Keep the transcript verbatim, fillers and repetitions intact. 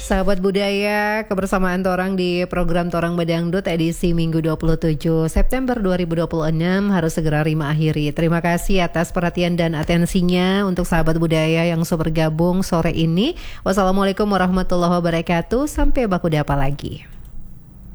Sahabat budaya, kebersamaan Torang di program Torang Bedangdut edisi Minggu dua puluh tujuh September dua ribu dua puluh enam harus segera Rima akhiri. Terima kasih atas perhatian dan atensinya untuk sahabat budaya yang sudah bergabung sore ini. Wassalamualaikum warahmatullahi wabarakatuh. Sampai baku dapa lagi.